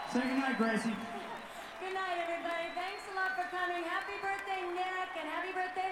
Say goodnight, Gracie. Good night, everybody. Thanks a lot for coming. Happy birthday, Nick, and happy birthday,